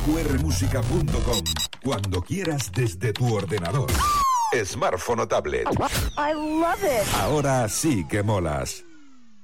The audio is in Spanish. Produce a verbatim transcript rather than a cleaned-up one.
q r música punto com. Cuando quieras desde tu ordenador, smartphone o tablet. I love it. Ahora sí que molas.